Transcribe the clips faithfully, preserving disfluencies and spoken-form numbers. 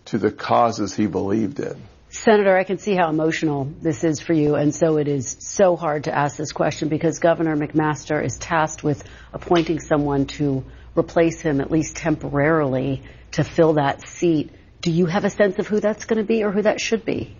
to the causes he believed in. Senator, I can see how emotional this is for you, and so it is so hard to ask this question because Governor McMaster is tasked with appointing someone to replace him, at least temporarily, to fill that seat. Do you have a sense of who that's going to be or who that should be?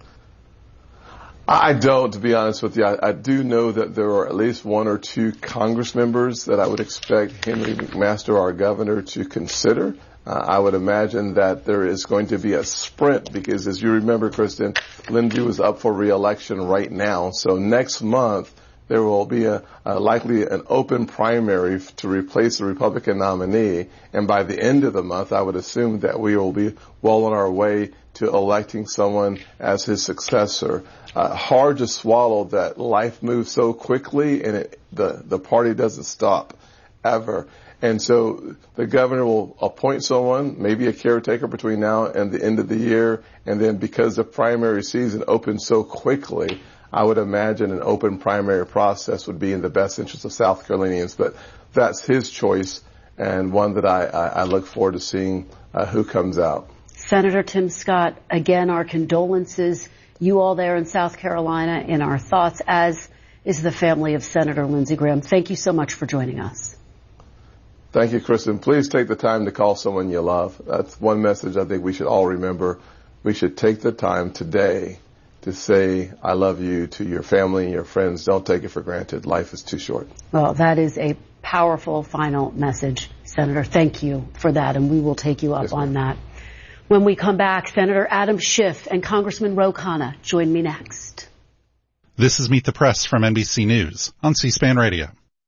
I don't, to be honest with you. I, I do know that there are at least one or two Congress members that I would expect Henry McMaster, our governor, to consider. Uh, I would imagine that there is going to be a sprint because, as you remember, Kristen, Lindsey was up for re-election right now. So next month, there will be a, a likely an open primary to replace the Republican nominee. And by the end of the month, I would assume that we will be well on our way to electing someone as his successor. Uh, hard to swallow that life moves so quickly and it, the, the party doesn't stop ever. And so the governor will appoint someone, maybe a caretaker between now and the end of the year. And then because the primary season opens so quickly, I would imagine an open primary process would be in the best interest of South Carolinians. But that's his choice and one that I, I, I look forward to seeing uh, who comes out. Senator Tim Scott, again, our condolences. You all there in South Carolina in our thoughts, as is the family of Senator Lindsey Graham. Thank you so much for joining us. Thank you, Kristen. Please take the time to call someone you love. That's one message I think we should all remember. We should take the time today to say, I love you to your family and your friends. Don't take it for granted. Life is too short. Well, that is a powerful final message, Senator. Thank you for that, and we will take you up yes, on that. When we come back, Senator Adam Schiff and Congressman Ro Khanna join me next. This is Meet the Press from N B C News on C-SPAN Radio.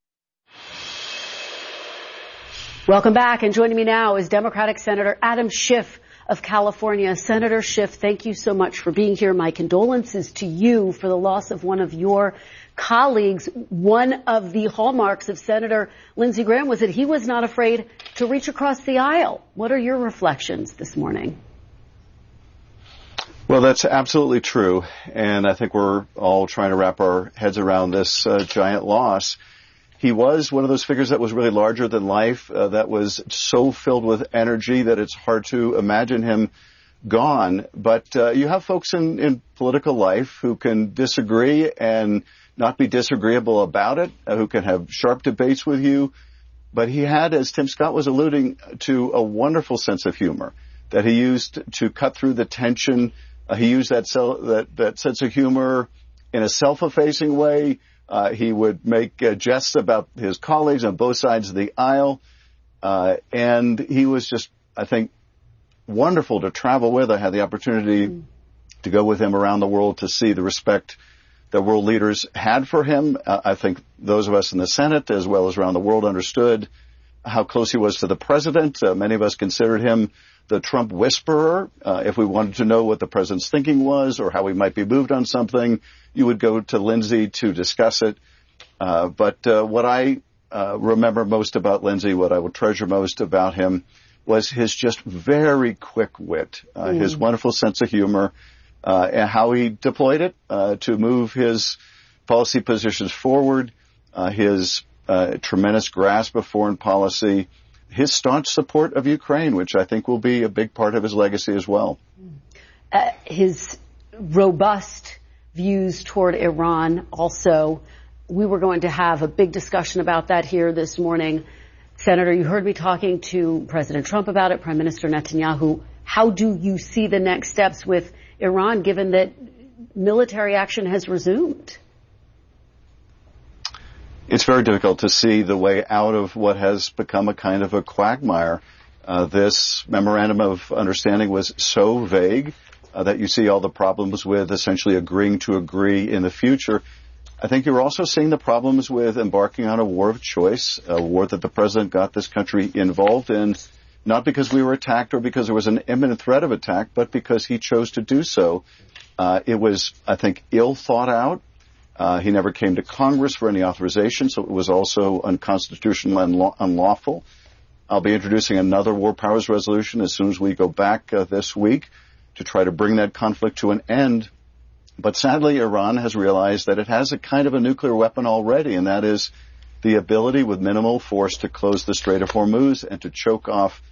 Welcome back, and joining me now is Democratic Senator Adam Schiff of California. Senator Schiff, thank you so much for being here. My condolences to you for the loss of one of your colleagues. One of the hallmarks of Senator Lindsey Graham was that he was not afraid to reach across the aisle. What are your reflections this morning? Well, that's absolutely true, and I think we're all trying to wrap our heads around this uh, giant loss. He was one of those figures that was really larger than life, uh, that was so filled with energy that it's hard to imagine him gone. But uh, you have folks in, in political life who can disagree and not be disagreeable about it, uh, who can have sharp debates with you. But he had, as Tim Scott was alluding to, a wonderful sense of humor that he used to cut through the tension. Uh, he used that, sel- that, that sense of humor in a self-effacing way. Uh, he would make uh, jests about his colleagues on both sides of the aisle. Uh, and he was just, I think, wonderful to travel with. I had the opportunity mm. to go with him around the world to see the respect that world leaders had for him. Uh, I think those of us in the Senate, as well as around the world, understood how close he was to the president. Uh, many of us considered him the Trump whisperer. Uh, if we wanted to know what the president's thinking was or how he might be moved on something, you would go to Lindsey to discuss it. Uh, but uh, what I uh, remember most about Lindsey, what I would treasure most about him, was his just very quick wit, uh, mm. his wonderful sense of humor, uh, and how he deployed it uh, to move his policy positions forward, uh, his uh, tremendous grasp of foreign policy, his staunch support of Ukraine, which I think will be a big part of his legacy as well. Uh, his robust views toward Iran also. We were going to have a big discussion about that here this morning. Senator, you heard me talking to President Trump about it, Prime Minister Netanyahu. How do you see the next steps with Iran, given that military action has resumed? It's very difficult to see the way out of what has become a kind of a quagmire. Uh, this memorandum of understanding was so vague uh, that you see all the problems with essentially agreeing to agree in the future. I think you're also seeing the problems with embarking on a war of choice, a war that the president got this country involved in, not because we were attacked or because there was an imminent threat of attack, but because he chose to do so. Uh, it was, I think, ill thought out. Uh, he never came to Congress for any authorization, so it was also unconstitutional and law- unlawful. I'll be introducing another war powers resolution as soon as we go back uh, this week to try to bring that conflict to an end. But sadly, Iran has realized that it has a kind of a nuclear weapon already, and that is the ability with minimal force to close the Strait of Hormuz and to choke off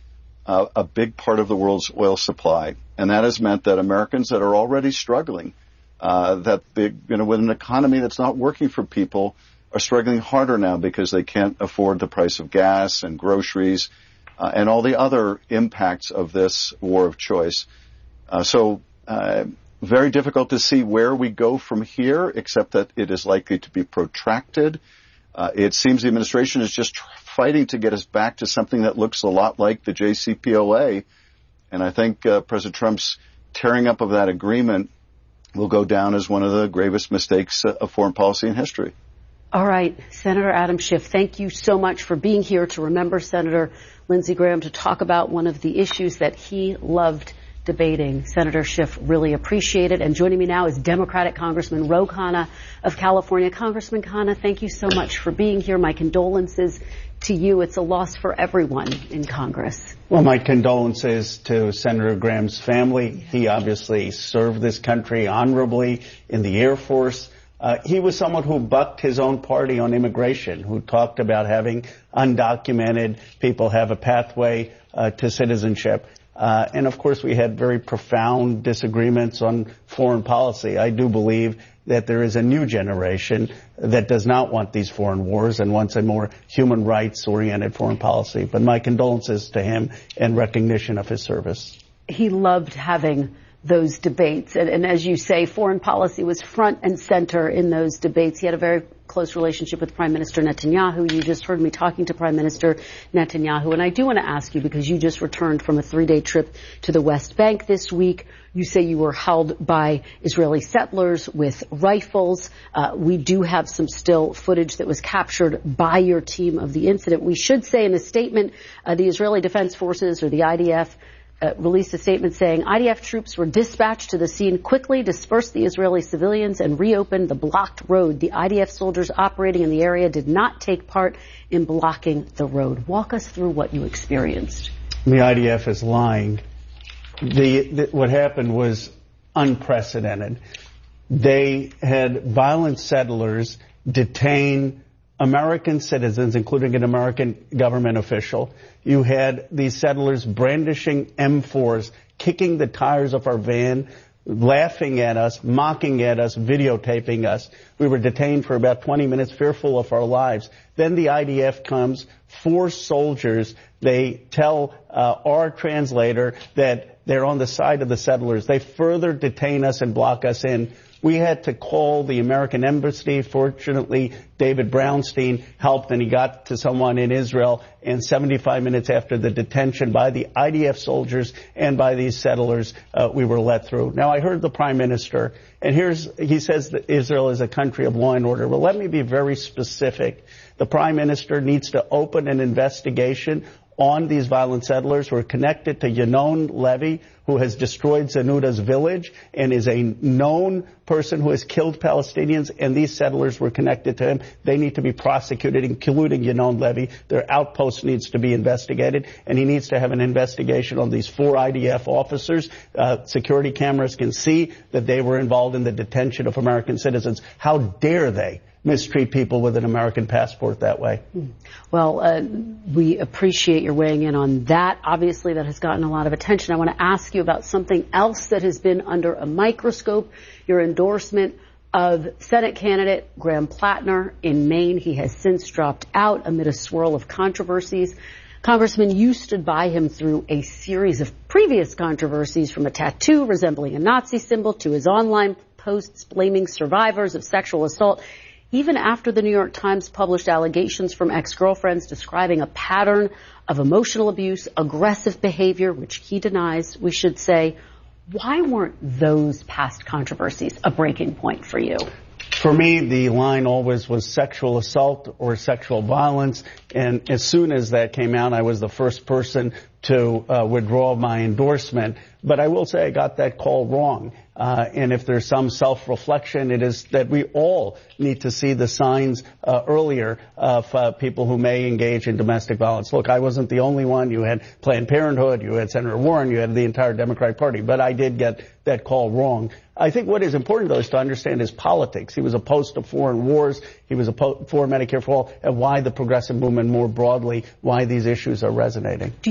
uh, a big part of the world's oil supply. And that has meant that Americans that are already struggling, uh, that they, you know, with an economy that's not working for people, are struggling harder now because they can't afford the price of gas and groceries, uh, and all the other impacts of this war of choice. Uh, so, uh, very difficult to see where we go from here, except that it is likely to be protracted. Uh, it seems the administration is just tr- fighting to get us back to something that looks a lot like the J C P O A. And I think uh, President Trump's tearing up of that agreement will go down as one of the gravest mistakes of foreign policy in history. All right, Senator Adam Schiff, thank you so much for being here to remember Senator Lindsey Graham, to talk about one of the issues that he loved debating. Senator Schiff, really appreciate it. And joining me now is Democratic Congressman Ro Khanna of California. Congressman Khanna, thank you so much for being here. My condolences to you. It's a loss for everyone in Congress. Well, my condolences to Senator Graham's family. He obviously served this country honorably in the Air Force. Uh, he was someone who bucked his own party on immigration, who talked about having undocumented people have a pathway uh, to citizenship. Uh, and of course, we had very profound disagreements on foreign policy. I do believe that there is a new generation that does not want these foreign wars and wants a more human rights-oriented foreign policy. But my condolences to him and recognition of his service. He loved having those debates. And, and as you say, foreign policy was front and center in those debates. He had a very close relationship with Prime Minister Netanyahu. You just heard me talking to Prime Minister Netanyahu. And I do want to ask you, because you just returned from a three-day trip to the West Bank this week. You say you were held by Israeli settlers with rifles. Uh, we do have some still footage that was captured by your team of the incident. We should say in a statement, uh, the Israeli Defense Forces, or the I D F, Uh, released a statement saying I D F troops were dispatched to the scene, quickly dispersed the Israeli civilians, and reopened the blocked road. The I D F soldiers operating in the area did not take part in blocking the road. Walk us through what you experienced. The I D F is lying. The, the what happened was unprecedented. They had violent settlers detain American citizens, including an American government official. You had these settlers brandishing M fours, kicking the tires of our van, laughing at us, mocking at us, videotaping us. We were detained for about twenty minutes, fearful of our lives. Then the I D F comes, four soldiers. They tell uh, our translator that they're on the side of the settlers. They further detain us and block us in. We had to call the American embassy. Fortunately, David Brownstein helped, and he got to someone in Israel. And seventy-five minutes after the detention by the I D F soldiers and by these settlers, uh, we were let through. Now, I heard the Prime Minister, and here's he says that Israel is a country of law and order. Well, let me be very specific. The Prime Minister needs to open an investigation on these violent settlers who are connected to Yanon Levy, who has destroyed Zanuda's village and is a known person who has killed Palestinians, and these settlers were connected to him. They need to be prosecuted, including Yanon Levy. Their outpost needs to be investigated, and he needs to have an investigation on these four I D F officers. Uh, security cameras can see that they were involved in the detention of American citizens. How dare they mistreat people with an American passport that way? Well, uh, we appreciate your weighing in on that. Obviously, that has gotten a lot of attention. I want to ask you about something else that has been under a microscope, your endorsement of Senate candidate Graham Plattner in Maine. He has since dropped out amid a swirl of controversies. Congressman, you stood by him through a series of previous controversies, from a tattoo resembling a Nazi symbol to his online posts blaming survivors of sexual assault, even after the New York Times published allegations from ex-girlfriends describing a pattern of emotional abuse, aggressive behavior, which he denies, we should say. Why weren't those past controversies a breaking point for you? For me, the line always was sexual assault or sexual violence. And as soon as that came out, I was the first person to uh, withdraw my endorsement. But I will say I got that call wrong. Uh, and if there's some self-reflection, it is that we all need to see the signs uh, earlier of uh, people who may engage in domestic violence. Look, I wasn't the only one. You had Planned Parenthood, you had Senator Warren, you had the entire Democratic Party. But I did get that call wrong. I think what is important, though, is to understand his politics. He was opposed to foreign wars. He was opposed for Medicare for all, and why the progressive movement more broadly, why these issues are resonating. Do you regret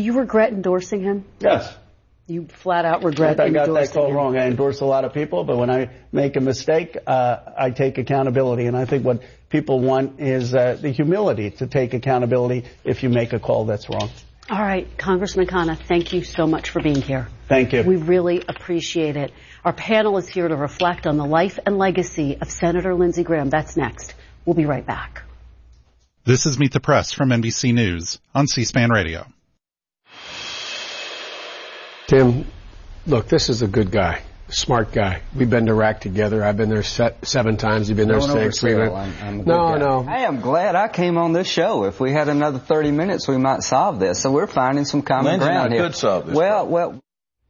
regret endorsing him? Yes. You flat out regret I endorsing him? got that call wrong. I endorse a lot of people, but when I make a mistake, uh, I take accountability. And I think what people want is uh, the humility to take accountability if you make a call that's wrong. All right, Congressman Khanna, thank you so much for being here. Thank you. We really appreciate it. Our panel is here to reflect on the life and legacy of Senator Lindsey Graham. That's next. We'll be right back. This is Meet the Press from N B C News on C-SPAN Radio. Tim, look, this is a good guy, smart guy. We've been to Iraq together. I've been there se- seven times. You've been there six. We've been... I'm, I'm a good no, guy. no. I am glad I came on this show. If we had another thirty minutes, we might solve this. So we're finding some common Lindsey ground and I here. could solve this well, problem. well.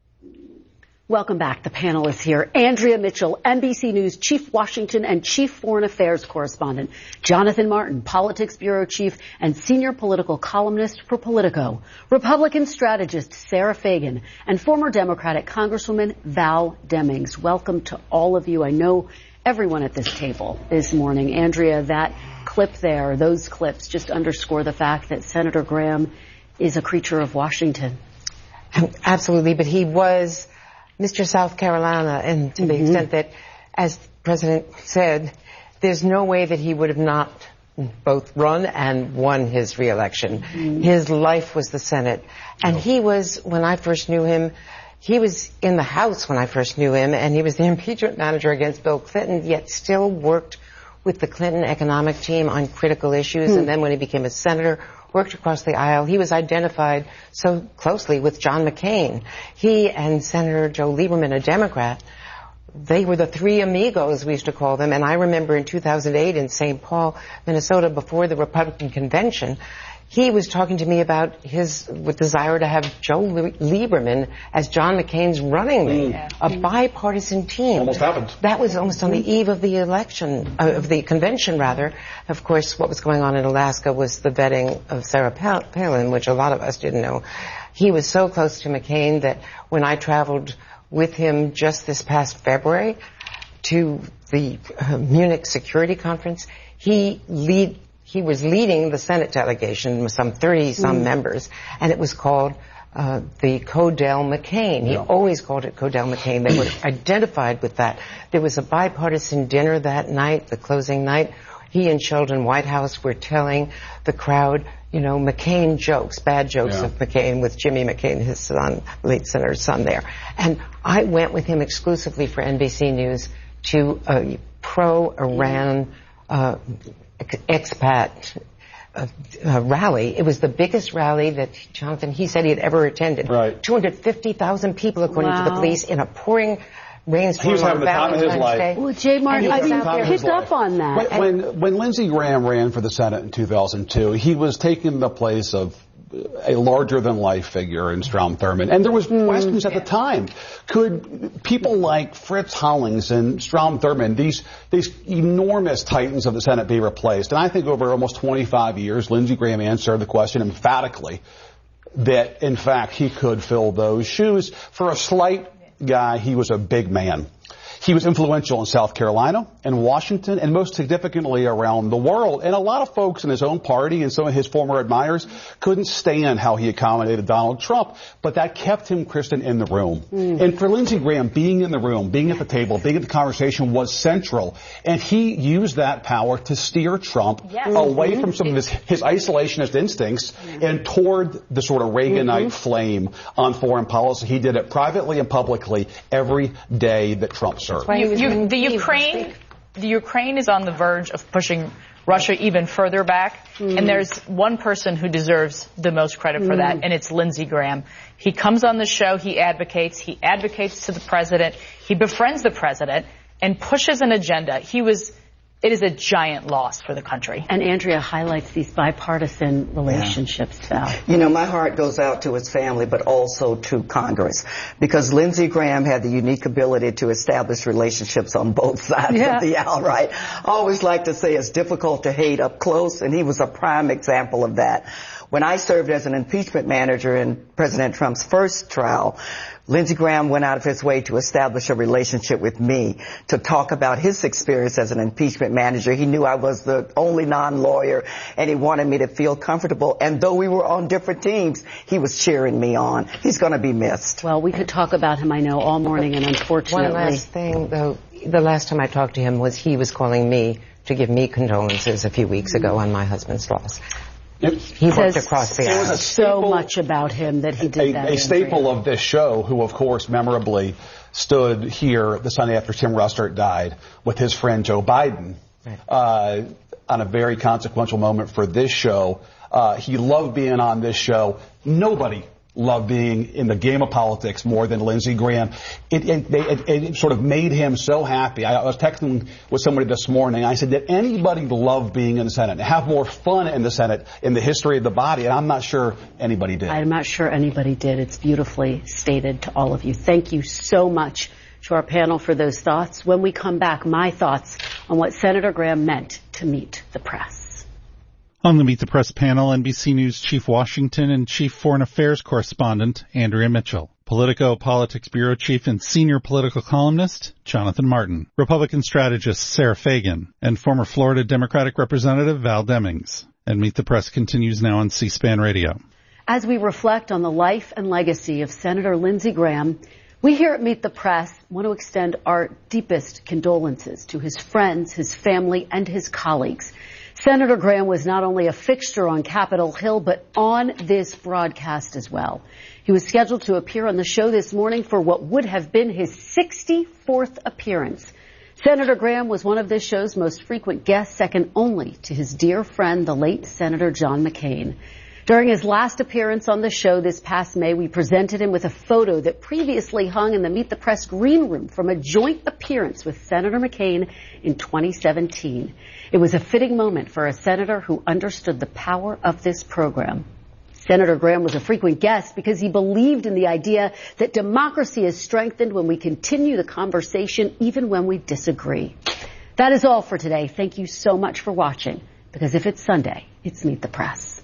Welcome back. The panel is here. Andrea Mitchell, N B C News Chief Washington and Chief Foreign Affairs Correspondent. Jonathan Martin, Politics Bureau Chief and Senior Political Columnist for Politico. Republican strategist Sarah Fagan and former Democratic Congresswoman Val Demings. Welcome to all of you. I know everyone at this table this morning. Andrea, that clip there, those clips just underscore the fact that Senator Graham is a creature of Washington. Absolutely, but he was Mister South Carolina, and to mm-hmm. the extent that, as the President said, there's no way that he would have not both run and won his reelection. Mm-hmm. His life was the Senate. And oh. he was, when I first knew him, he was in the House when I first knew him, and he was the impeachment manager against Bill Clinton, yet still worked with the Clinton economic team on critical issues. Mm-hmm. And then when he became a senator, worked across the aisle. He was identified so closely with John McCain. He and Senator Joe Lieberman, a Democrat, they were the three amigos, we used to call them. And I remember in two thousand eight in Saint Paul, Minnesota, before the Republican convention, he was talking to me about his with desire to have Joe Lieberman as John McCain's running mate, mm. a bipartisan team. Almost happened. That was almost on the eve of the election, uh, of the convention, rather. Of course, what was going on in Alaska was the vetting of Sarah Palin, which a lot of us didn't know. He was so close to McCain that when I traveled with him just this past February to the uh, Munich Security Conference, he lead He was leading the Senate delegation with some thirty-some mm. members, and it was called uh, the Codell McCain. He yeah. always called it Codell McCain. They were identified with that. There was a bipartisan dinner that night, the closing night. He and Sheldon Whitehouse were telling the crowd, you know, McCain jokes, bad jokes yeah. of McCain with Jimmy McCain, his son, late senator's son there. And I went with him exclusively for N B C News to a pro-Iran uh expat uh, uh, rally. It was the biggest rally that Jonathan, he said he had ever attended. Right. two hundred fifty thousand people, according wow. to the police, in a pouring rainstorm. He was having the time of his life. Day. Well, Jay Martin, I mean, picked up on that. When, when, when Lindsey Graham ran for the Senate in two thousand two, he was taking the place of a larger-than-life figure in Strom Thurmond. And there was mm. questions at the time. Could people like Fritz Hollings and Strom Thurmond, these these enormous titans of the Senate, be replaced? And I think over almost twenty-five years, Lindsey Graham answered the question emphatically that, in fact, he could fill those shoes. For a slight guy, he was a big man. He was influential in South Carolina and Washington and most significantly around the world. And a lot of folks in his own party and some of his former admirers couldn't stand how he accommodated Donald Trump. But that kept him, Kristen, in the room. Mm. And for Lindsey Graham, being in the room, being at the table, being at the conversation was central. And he used that power to steer Trump yes. away mm-hmm. from some of his, his isolationist instincts mm-hmm. and toward the sort of Reaganite mm-hmm. flame on foreign policy. He did it privately and publicly every day that Trump served. You, you, the Ukraine, the Ukraine is on the verge of pushing Russia even further back, mm. and there's one person who deserves the most credit for mm. that, and it's Lindsey Graham. He comes on the show, he advocates, he advocates to the president, he befriends the president, and pushes an agenda. He was. It is a giant loss for the country. And Andrea highlights these bipartisan relationships, yeah. Val. You know, my heart goes out to his family, but also to Congress, because Lindsey Graham had the unique ability to establish relationships on both sides yeah. of the aisle, right? I always like to say it's difficult to hate up close, and he was a prime example of that. When I served as an impeachment manager in President Trump's first trial, Lindsey Graham went out of his way to establish a relationship with me to talk about his experience as an impeachment manager. He knew I was the only non-lawyer, and he wanted me to feel comfortable. And though we were on different teams, he was cheering me on. He's going to be missed. Well, we could talk about him, I know, all morning, and unfortunately... One last thing, though. The last time I talked to him was he was calling me to give me condolences a few weeks ago on my husband's loss. He worked across the aisle. There was so much about him that he did a, that. A staple of this show, who of course memorably stood here the Sunday after Tim Russert died with his friend Joe Biden, right. uh, on a very consequential moment for this show. Uh, he loved being on this show. Nobody loved being in the game of politics more than Lindsey Graham. It, it, it, it sort of made him so happy. I, I was texting with somebody this morning. I said, did anybody love being in the Senate, have more fun in the Senate in the history of the body? And I'm not sure anybody did. I'm not sure anybody did. It's beautifully stated to all of you. Thank you so much to our panel for those thoughts. When we come back, my thoughts on what Senator Graham meant to Meet the Press. On the Meet the Press panel, N B C News Chief Washington and Chief Foreign Affairs Correspondent Andrea Mitchell, Politico Politics Bureau Chief and Senior Political Columnist Jonathan Martin, Republican strategist Sarah Fagan, and former Florida Democratic Representative Val Demings. And Meet the Press continues now on C-SPAN Radio. As we reflect on the life and legacy of Senator Lindsey Graham, we here at Meet the Press want to extend our deepest condolences to his friends, his family, and his colleagues. Senator Graham was not only a fixture on Capitol Hill, but on this broadcast as well. He was scheduled to appear on the show this morning for what would have been his sixty-fourth appearance. Senator Graham was one of this show's most frequent guests, second only to his dear friend, the late Senator John McCain. During his last appearance on the show this past May, we presented him with a photo that previously hung in the Meet the Press green room from a joint appearance with Senator McCain in twenty seventeen. It was a fitting moment for a senator who understood the power of this program. Senator Graham was a frequent guest because he believed in the idea that democracy is strengthened when we continue the conversation even when we disagree. That is all for today. Thank you so much for watching, because if it's Sunday, it's Meet the Press.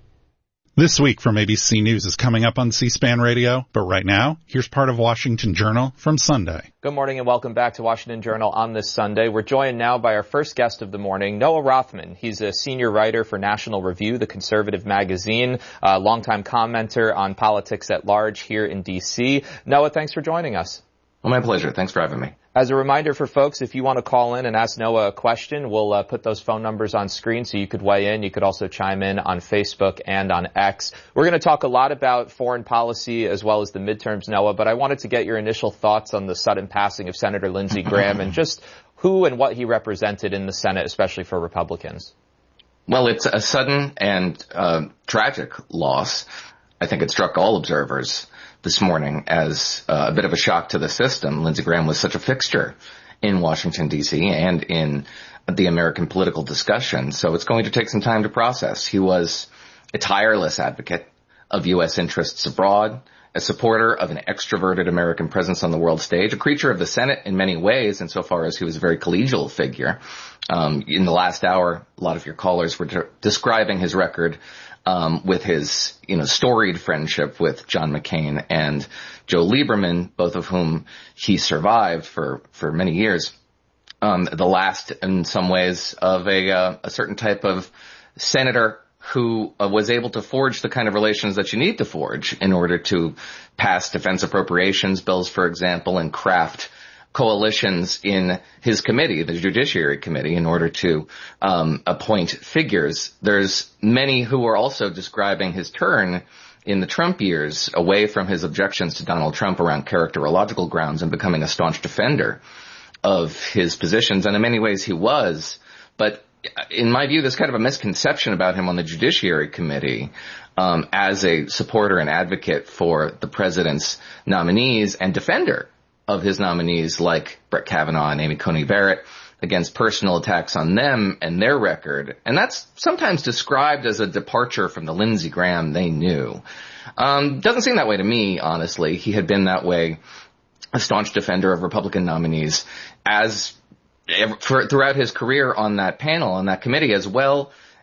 This week from A B C News is coming up on C-SPAN Radio, but right now, here's part of Washington Journal from Sunday. Good morning and welcome back to Washington Journal on this Sunday. We're joined now by our first guest of the morning, Noah Rothman. He's a senior writer for National Review, the conservative magazine, a longtime commenter on politics at large here in D C. Noah, thanks for joining us. Well, my pleasure. Thanks for having me. As a reminder for folks, if you want to call in and ask Noah a question, we'll uh, put those phone numbers on screen so you could weigh in. You could also chime in on Facebook and on X. We're going to talk a lot about foreign policy as well as the midterms, Noah, but I wanted to get your initial thoughts on the sudden passing of Senator Lindsey Graham and just who and what he represented in the Senate, especially for Republicans. Well, it's a sudden and uh, tragic loss. I think it struck all observers this morning as uh, a bit of a shock to the system. Lindsey Graham was such a fixture in Washington, D C and in the American political discussion. So it's going to take some time to process. He was a tireless advocate of U S interests abroad, a supporter of an extroverted American presence on the world stage, a creature of the Senate in many ways, insofar as he was a very collegial figure. Um, in the last hour, a lot of your callers were de- describing his record Um, with his, you know, storied friendship with John McCain and Joe Lieberman, both of whom he survived for, for many years. Um, the last, in some ways, of a, uh, a certain type of senator who uh, was able to forge the kind of relations that you need to forge in order to pass defense appropriations bills, for example, and craft coalitions in his committee, the Judiciary Committee, in order to um, appoint figures. There's many who are also describing his turn in the Trump years away from his objections to Donald Trump around characterological grounds and becoming a staunch defender of his positions. And in many ways he was. But in my view, there's kind of a misconception about him on the Judiciary Committee um, as a supporter and advocate for the president's nominees and defender of his nominees like Brett Kavanaugh and Amy Coney Barrett against personal attacks on them and their record. And that's sometimes described as a departure from the Lindsey Graham they knew. Um, doesn't seem that way to me, honestly. He had been that way, a staunch defender of Republican nominees as for, throughout his career on that panel, on that committee, as well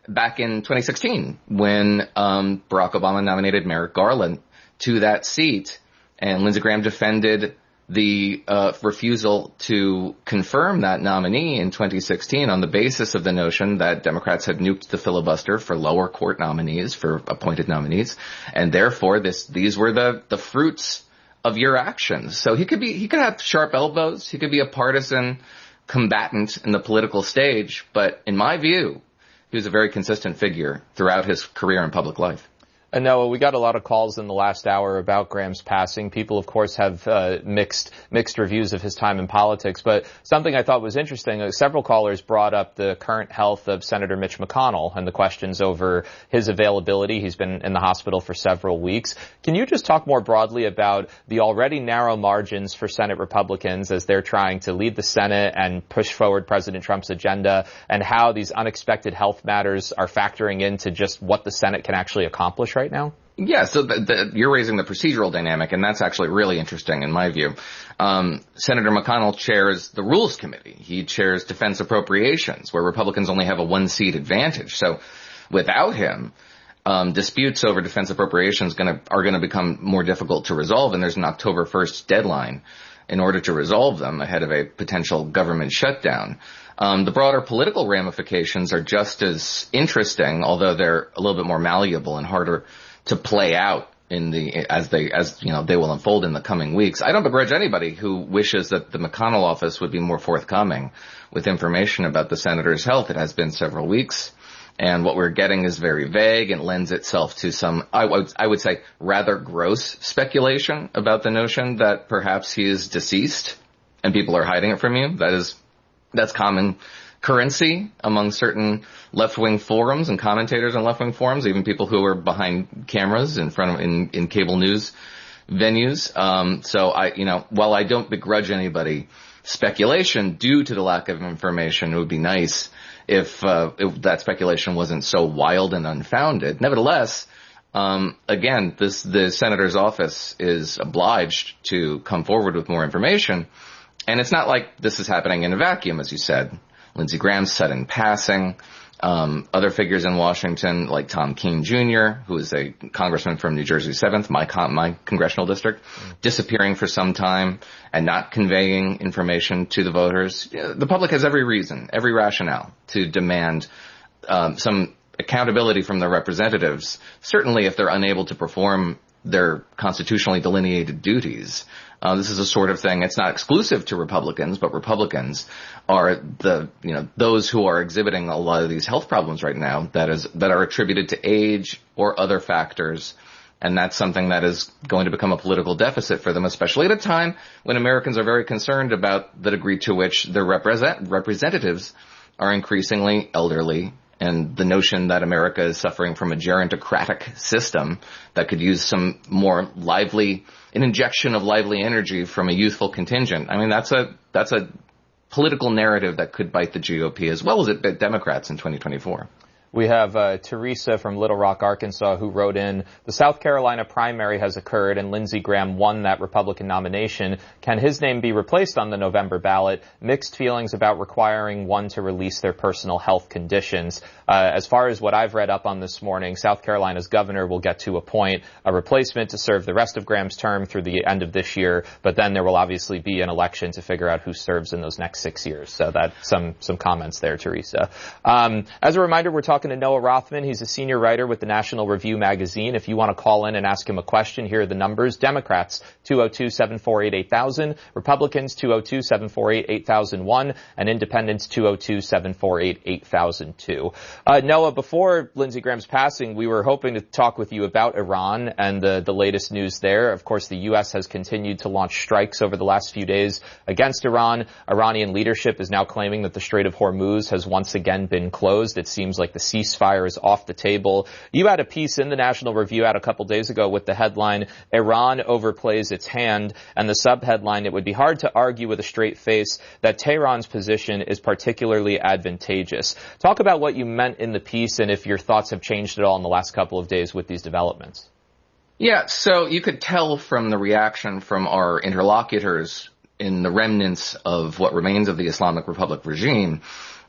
back in twenty sixteen when um, Barack Obama nominated Merrick Garland to that seat, and Lindsey Graham defended the uh, refusal to confirm that nominee in twenty sixteen on the basis of the notion that Democrats had nuked the filibuster for lower court nominees, for appointed nominees, and therefore this these were the the fruits of your actions. So he could be he could have sharp elbows, he could be a partisan combatant in the political stage, but in my view, he was a very consistent figure throughout his career in public life. And Noah, we got a lot of calls in the last hour about Graham's passing. People, of course, have uh, mixed mixed reviews of his time in politics. But something I thought was interesting, uh, several callers brought up the current health of Senator Mitch McConnell and the questions over his availability. He's been in the hospital for several weeks. Can you just talk more broadly about the already narrow margins for Senate Republicans as they're trying to lead the Senate and push forward President Trump's agenda, and how these unexpected health matters are factoring into just what the Senate can actually accomplish right now? Yeah, so the, the, you're raising the procedural dynamic, and that's actually really interesting in my view. Um, Senator McConnell chairs the Rules Committee. He chairs Defense Appropriations, where Republicans only have a one-seat advantage. So without him, um, disputes over defense appropriations gonna, are going to become more difficult to resolve, and there's an October first deadline in order to resolve them ahead of a potential government shutdown. Um, the broader political ramifications are just as interesting, although they're a little bit more malleable and harder to play out in the as they as you know they will unfold in the coming weeks. I don't begrudge anybody who wishes that the McConnell office would be more forthcoming with information about the senator's health. It has been several weeks, and what we're getting is very vague and lends itself to some, I would, I would say, rather gross speculation about the notion that perhaps he is deceased and people are hiding it from you. That is, that's common currency among certain left-wing forums and commentators on left-wing forums, even people who are behind cameras in front of, in, in cable news venues. Um, so I, you know, while I don't begrudge anybody speculation due to the lack of information, it would be nice if, uh, if that speculation wasn't so wild and unfounded. Nevertheless, um, again, this, the senator's office is obliged to come forward with more information. And it's not like this is happening in a vacuum, as you said. Lindsey Graham's sudden passing, um, other figures in Washington like Tom Keene Junior, who is a congressman from New Jersey seventh, my con- my congressional district, mm. disappearing for some time and not conveying information to the voters. The public has every reason, every rationale to demand um, some accountability from their representatives, certainly if they're unable to perform their constitutionally delineated duties. Uh, this is a sort of thing, it's not exclusive to Republicans, but Republicans are the, you know, those who are exhibiting a lot of these health problems right now that is, that are attributed to age or other factors. And that's something that is going to become a political deficit for them, especially at a time when Americans are very concerned about the degree to which their represent, representatives are increasingly elderly, and the notion that America is suffering from a gerontocratic system that could use some more lively, an injection of lively energy from a youthful contingent. I mean, that's a, that's a political narrative that could bite the G O P as well as it bit Democrats in twenty twenty-four. We have uh, Teresa from Little Rock, Arkansas, who wrote in, the South Carolina primary has occurred and Lindsey Graham won that Republican nomination. Can his name be replaced on the November ballot? Mixed feelings about requiring one to release their personal health conditions. Uh, as far as what I've read up on this morning, South Carolina's governor will get to appoint a replacement to serve the rest of Graham's term through the end of this year, but then there will obviously be an election to figure out who serves in those next six years. So that's some, some comments there, Teresa. Um, as a reminder, we're talking to Noah Rothman. He's a senior writer with the National Review magazine. If you want to call in and ask him a question, here are the numbers. Democrats, two oh two, seven four eight, eight thousand. Republicans, two oh two, seven four eight, eight thousand one. And Independents, two oh two, seven four eight, eight thousand two. Uh, Noah, before Lindsey Graham's passing, we were hoping to talk with you about Iran and the, the latest news there. Of course, the U S has continued to launch strikes over the last few days against Iran. Iranian leadership is now claiming that the Strait of Hormuz has once again been closed. It seems like the ceasefire is off the table. You had a piece in the National Review out a couple days ago with the headline, Iran overplays its hand, and the subheadline, it would be hard to argue with a straight face that Tehran's position is particularly advantageous. Talk about what you meant in the piece and if your thoughts have changed at all in the last couple of days with these developments. Yeah, so you could tell from the reaction from our interlocutors in the remnants of what remains of the Islamic Republic regime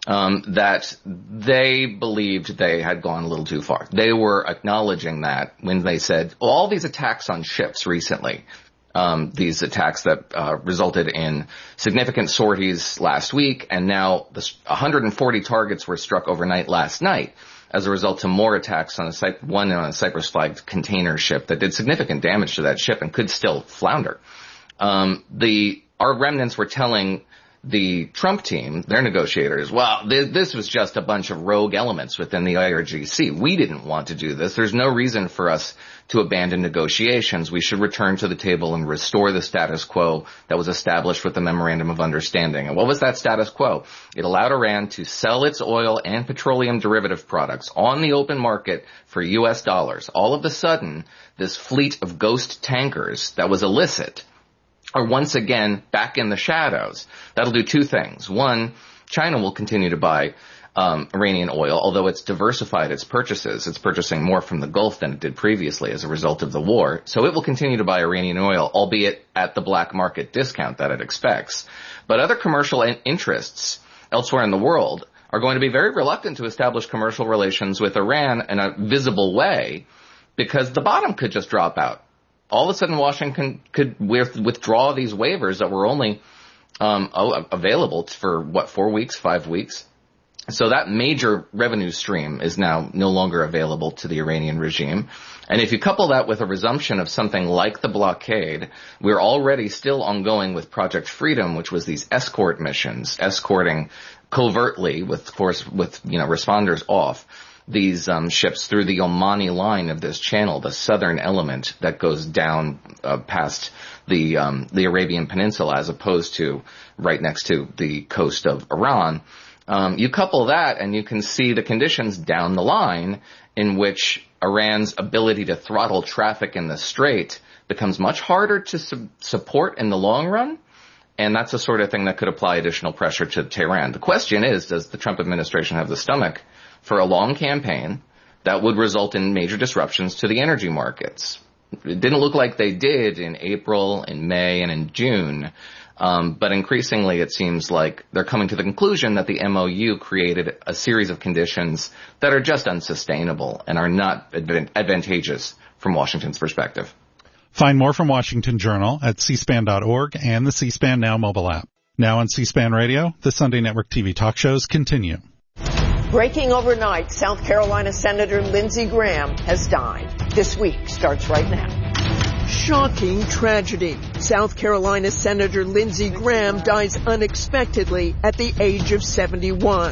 um, that they believed they had gone a little too far. They were acknowledging that when they said, well, all these attacks on ships recently, um, these attacks that uh, resulted in significant sorties last week, and now the one hundred forty targets were struck overnight last night as a result of more attacks on a Cy- one on a Cyprus-flagged container ship that did significant damage to that ship and could still flounder. Um, the our remnants were telling the Trump team, their negotiators, well, th- this was just a bunch of rogue elements within the I R G C. We didn't want to do this. There's no reason for us to abandon negotiations. We should return to the table and restore the status quo that was established with the Memorandum of Understanding. And what was that status quo? It allowed Iran to sell its oil and petroleum derivative products on the open market for U S dollars. All of a sudden, this fleet of ghost tankers that was illicit are once again back in the shadows. That'll do two things. One, China will continue to buy um, Iranian oil, although it's diversified its purchases. It's purchasing more from the Gulf than it did previously as a result of the war. So it will continue to buy Iranian oil, albeit at the black market discount that it expects. But other commercial interests elsewhere in the world are going to be very reluctant to establish commercial relations with Iran in a visible way because the bottom could just drop out. All of a sudden, Washington could withdraw these waivers that were only um, available for, what, four weeks, five weeks? So that major revenue stream is now no longer available to the Iranian regime. And if you couple that with a resumption of something like the blockade, we're already still ongoing with Project Freedom, which was these escort missions, escorting covertly, with, of course, with, you know, responders off, these um, ships through the Omani line of this channel, the southern element that goes down uh, past the um, the Arabian Peninsula, as opposed to right next to the coast of Iran. Um, you couple that, and you can see the conditions down the line in which Iran's ability to throttle traffic in the Strait becomes much harder to su- support in the long run. And that's the sort of thing that could apply additional pressure to Tehran. The question is, does the Trump administration have the stomach for a long campaign that would result in major disruptions to the energy markets? It didn't look like they did in April, in May, and in June. Um, but increasingly, it seems like they're coming to the conclusion that the M O U created a series of conditions that are just unsustainable and are not adv- advantageous from Washington's perspective. Find more from Washington Journal at c span dot org and the C-SPAN Now mobile app. Now on C-SPAN Radio, the Sunday Network T V talk shows continue. Breaking overnight, South Carolina Senator Lindsey Graham has died. This week starts right now. Shocking tragedy. South Carolina Senator Lindsey Graham dies unexpectedly at the age of seventy-one.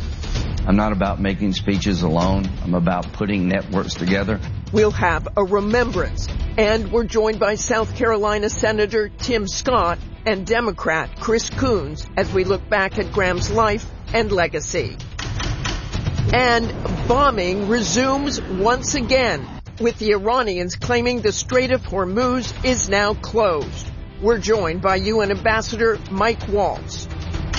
I'm not about making speeches alone. I'm about putting networks together. We'll have a remembrance. And we're joined by South Carolina Senator Tim Scott and Democrat Chris Coons as we look back at Graham's life and legacy. And bombing resumes once again, with the Iranians claiming the Strait of Hormuz is now closed. We're joined by U N Ambassador Mike Waltz.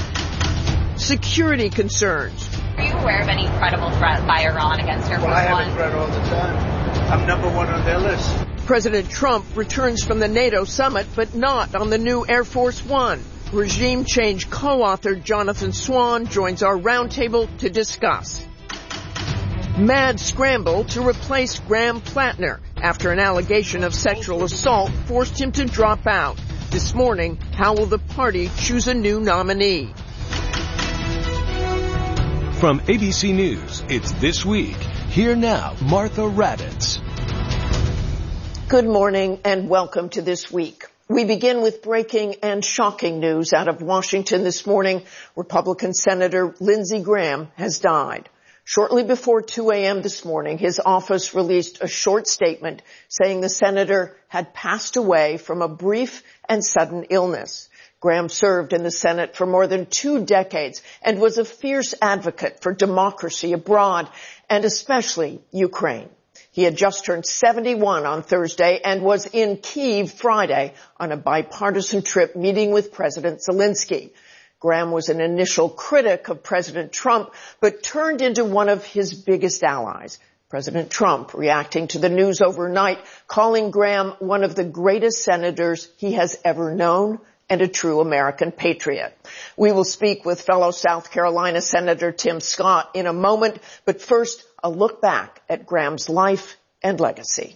Security concerns. Are you aware of any credible threat by Iran against Air Force One? Well, I have a threat all the time. I'm number one on their list. President Trump returns from the NATO summit, but not on the new Air Force One. Regime change co-author Jonathan Swan joins our roundtable to discuss. Mad scramble to replace Graham Plattner after an allegation of sexual assault forced him to drop out. This morning, how will the party choose a new nominee? From A B C News, it's This Week. Here now, Martha Raddatz. Good morning and welcome to This Week. We begin with breaking and shocking news out of Washington this morning. Republican Senator Lindsey Graham has died. Shortly before two a.m. this morning, his office released a short statement saying the senator had passed away from a brief and sudden illness. Graham served in the Senate for more than two decades and was a fierce advocate for democracy abroad and especially Ukraine. He had just turned seventy-one on Thursday and was in Kyiv Friday on a bipartisan trip meeting with President Zelensky. Graham was an initial critic of President Trump, but turned into one of his biggest allies. President Trump reacting to the news overnight, calling Graham one of the greatest senators he has ever known and a true American patriot. We will speak with fellow South Carolina Senator Tim Scott in a moment, but first, a look back at Graham's life and legacy.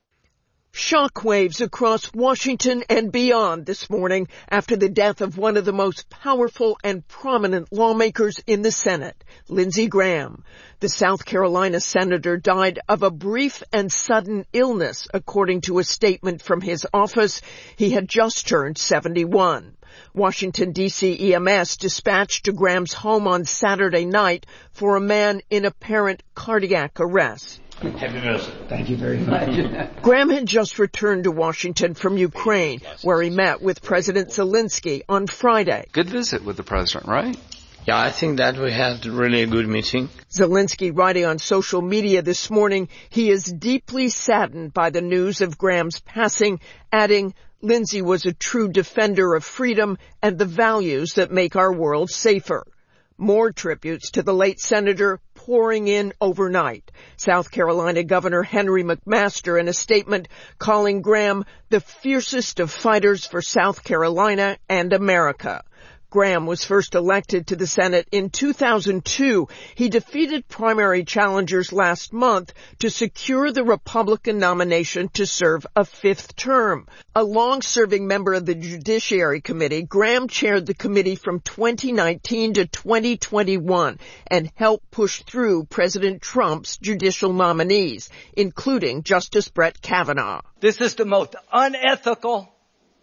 Shockwaves across Washington and beyond this morning after the death of one of the most powerful and prominent lawmakers in the Senate, Lindsey Graham. The South Carolina senator died of a brief and sudden illness, according to a statement from his office. He had just turned seventy-one. Washington, D C E M S dispatched to Graham's home on Saturday night for a man in apparent cardiac arrest. Happy visit. Thank you very much. Graham had just returned to Washington from Ukraine, where he met with President Zelensky on Friday. Good visit with the president, right? Yeah, I think that we had really a good meeting. Zelensky writing on social media this morning, he is deeply saddened by the news of Graham's passing, adding, Lindsey was a true defender of freedom and the values that make our world safer. More tributes to the late senator pouring in overnight. South Carolina Governor Henry McMaster in a statement calling Graham the fiercest of fighters for South Carolina and America. Graham was first elected to the Senate in two thousand two. He defeated primary challengers last month to secure the Republican nomination to serve a fifth term. A long-serving member of the Judiciary Committee, Graham chaired the committee from twenty nineteen to twenty twenty-one and helped push through President Trump's judicial nominees, including Justice Brett Kavanaugh. This is the most unethical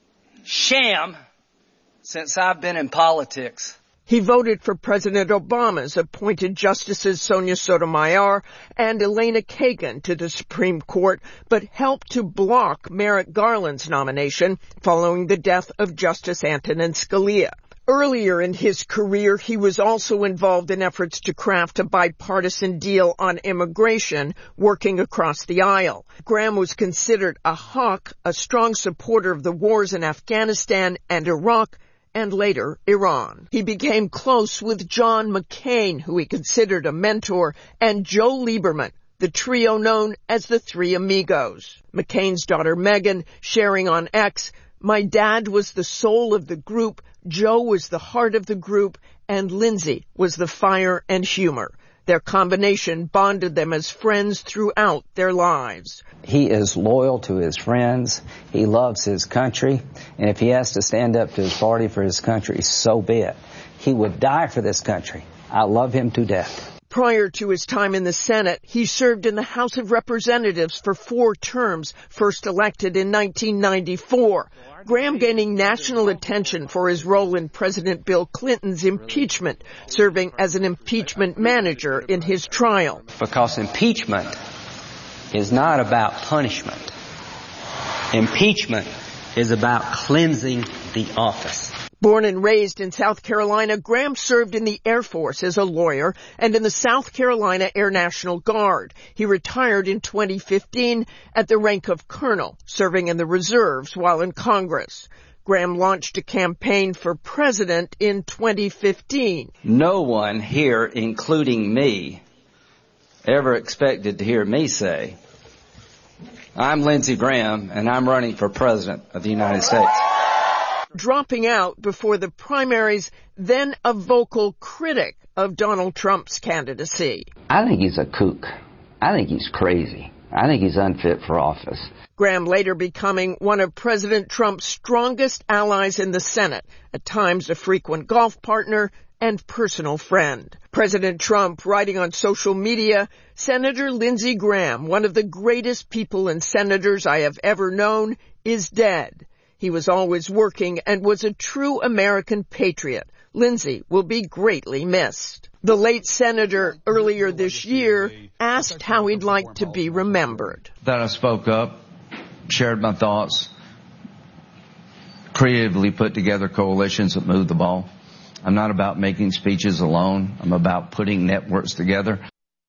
sham since I've been in politics. He voted for President Obama's appointed Justices Sonia Sotomayor and Elena Kagan to the Supreme Court, but helped to block Merrick Garland's nomination following the death of Justice Antonin Scalia. Earlier in his career, he was also involved in efforts to craft a bipartisan deal on immigration, working across the aisle. Graham was considered a hawk, a strong supporter of the wars in Afghanistan and Iraq, and later Iran. He became close with John McCain, who he considered a mentor, and Joe Lieberman, the trio known as the Three Amigos. McCain's daughter Meghan sharing on X, "My dad was the soul of the group, Joe was the heart of the group, and Lindsey was the fire and humor." Their combination bonded them as friends throughout their lives. He is loyal to his friends. He loves his country. And if he has to stand up to his party for his country, so be it. He would die for this country. I love him to death. Prior to his time in the Senate, he served in the House of Representatives for four terms, first elected in nineteen ninety-four. Graham gaining national attention for his role in President Bill Clinton's impeachment, serving as an impeachment manager in his trial. Because impeachment is not about punishment. Impeachment is about cleansing the office. Born and raised in South Carolina, Graham served in the Air Force as a lawyer and in the South Carolina Air National Guard. He retired in twenty fifteen at the rank of colonel, serving in the reserves while in Congress. Graham launched a campaign for president in twenty fifteen. No one here, including me, ever expected to hear me say, "I'm Lindsey Graham and I'm running for president of the United States." Dropping out before the primaries, then a vocal critic of Donald Trump's candidacy. I think he's a kook. I think he's crazy. I think he's unfit for office. Graham later becoming one of President Trump's strongest allies in the Senate, at times a frequent golf partner and personal friend. President Trump writing on social media, "Senator Lindsey Graham, one of the greatest people and senators I have ever known, is dead. He was always working and was a true American patriot. Lindsey will be greatly missed." The late senator earlier this year asked how he'd like to be remembered. That I spoke up, shared my thoughts, creatively put together coalitions that moved the ball. I'm not about making speeches alone. I'm about putting networks together.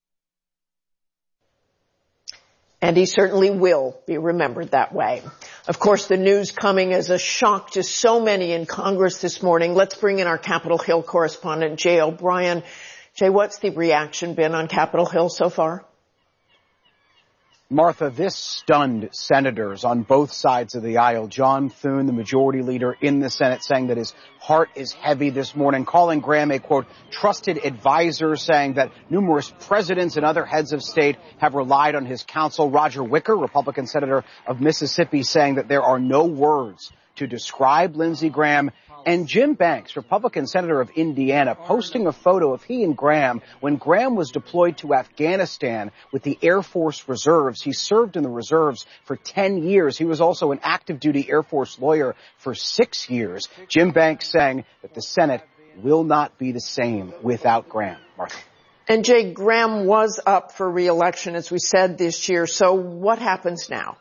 And he certainly will be remembered that way. Of course, the news coming as a shock to so many in Congress this morning. Let's bring in our Capitol Hill correspondent, Jay O'Brien. Jay, what's the reaction been on Capitol Hill so far? Martha, this stunned senators on both sides of the aisle. John Thune, the majority leader in the Senate, saying that his heart is heavy this morning, calling Graham a, quote, trusted advisor, saying that numerous presidents and other heads of state have relied on his counsel. Roger Wicker, Republican senator of Mississippi, saying that there are no words to describe Lindsey Graham. And Jim Banks, Republican senator of Indiana, posting a photo of he and Graham when Graham was deployed to Afghanistan with the Air Force Reserves. He served in the reserves for ten years. He was also an active duty Air Force lawyer for six years. Jim Banks saying that the Senate will not be the same without Graham. Martha. And Jay, Graham was up for re-election, as we said, this year. So what happens now?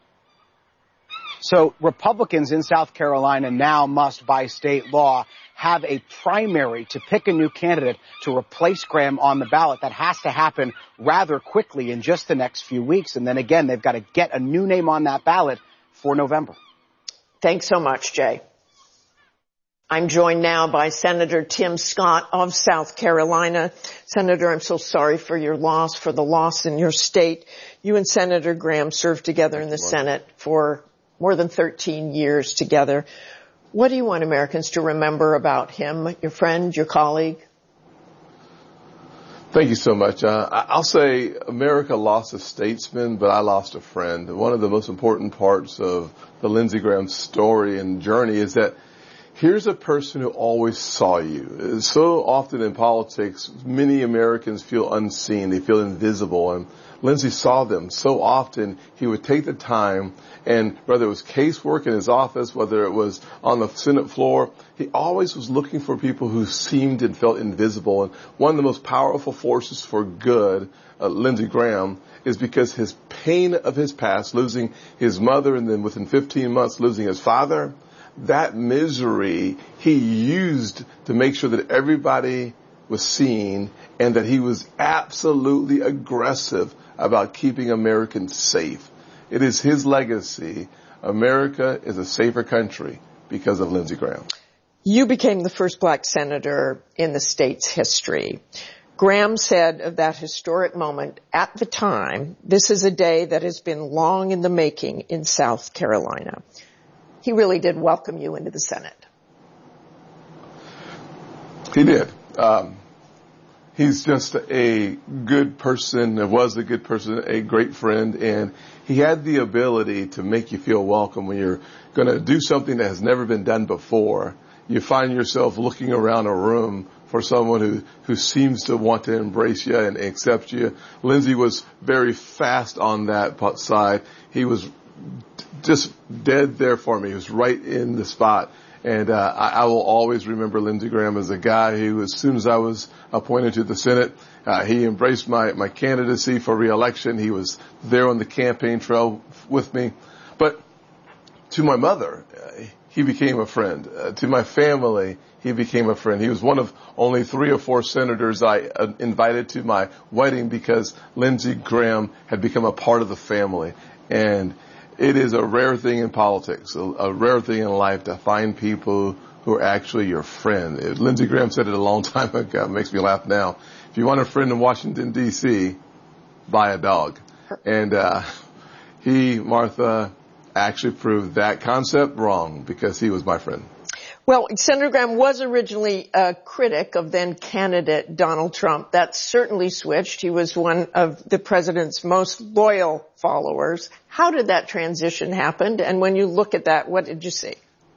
So Republicans in South Carolina now must, by state law, have a primary to pick a new candidate to replace Graham on the ballot. That has to happen rather quickly in just the next few weeks. And then again, they've got to get a new name on that ballot for November. Thanks so much, Jay. I'm joined now by Senator Tim Scott of South Carolina. Senator, I'm so sorry for your loss, for the loss in your state. You and Senator Graham served together in the Senate for more than thirteen years together. What do you want Americans to remember about him, your friend, your colleague? Thank you so much. Uh, I'll say America lost a statesman, but I lost a friend. One of the most important parts of the Lindsey Graham story and journey is that here's a person who always saw you. So often in politics, many Americans feel unseen. They feel invisible. And Lindsey saw them. So often he would take the time, and whether it was casework in his office, whether it was on the Senate floor, he always was looking for people who seemed and felt invisible. And one of the most powerful forces for good, uh, Lindsey Graham, is because his pain of his past, losing his mother and then within fifteen months losing his father, that misery he used to make sure that everybody was seen and that he was absolutely aggressive about keeping Americans safe. It is his legacy. America is a safer country because of Lindsey Graham. You became the first black senator in the state's history. Graham said of that historic moment at the time, this is a day that has been long in the making in South Carolina. He really did welcome you into the Senate. He did. Um, he's just a good person, was a good person, a great friend, and he had the ability to make you feel welcome when you're going to do something that has never been done before. You find yourself looking around a room for someone who, who seems to want to embrace you and accept you. Lindsey was very fast on that side. He was just dead there for me. He was right in the spot. And uh, I, I will always remember Lindsey Graham as a guy who, as soon as I was appointed to the Senate, uh, he embraced my, my candidacy for re-election. He was there on the campaign trail with me. But to my mother, uh, he became a friend. Uh, to my family, he became a friend. He was one of only three or four senators I uh, invited to my wedding because Lindsey Graham had become a part of the family. And it is a rare thing in politics, a, a rare thing in life to find people who are actually your friend. It, Lindsey Graham said it a long time ago. It makes me laugh now. If you want a friend in Washington, D C, buy a dog. And uh, he, Martha, actually proved that concept wrong because he was my friend. Well, Senator Graham was originally a critic of then candidate Donald Trump. That certainly switched. He was one of the president's most loyal followers. How did that transition happen? And when you look at that, what did you see?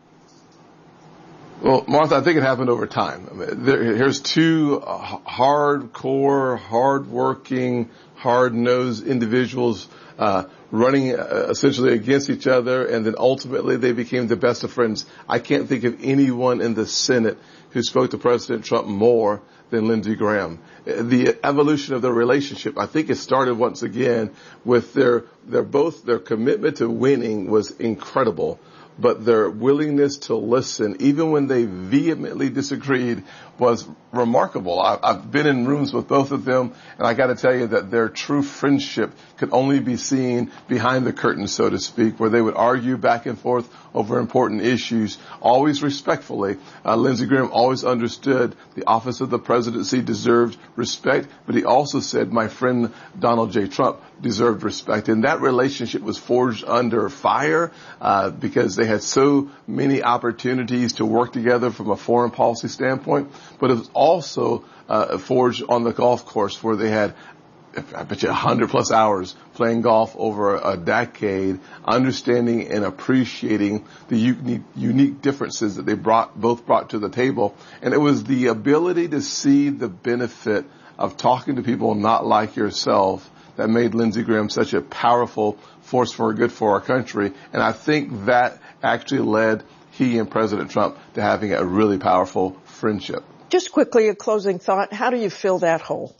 Well, Martha, I think it happened over time. I mean, there, here's two uh, hardcore, hardworking, hard-nosed individuals uh, running uh, essentially against each other, and then ultimately they became the best of friends. I can't think of anyone in the Senate who spoke to President Trump more than Lindsey Graham. The evolution of their relationship, I think it started once again with their, their both, their commitment to winning was incredible. but their willingness to listen, even when they vehemently disagreed, was remarkable. I, I've been in rooms with both of them, and I got to tell you that their true friendship could only be seen behind the curtain, so to speak, where they would argue back and forth over important issues, always respectfully. Uh, Lindsey Graham always understood the office of the presidency deserved respect, but he also said my friend Donald J. Trump deserved respect. And that relationship was forged under fire uh, because they had so many opportunities to work together from a foreign policy standpoint. But it was also uh, forged on the golf course where they had, I bet you, one hundred plus hours playing golf over a decade, understanding and appreciating the unique, unique differences that they brought, both brought to the table. And it was the ability to see the benefit of talking to people not like yourself that made Lindsey Graham such a powerful force for good for our country. And I think that actually led he and President Trump to having a really powerful friendship. Just quickly, a closing thought. How do you fill that hole?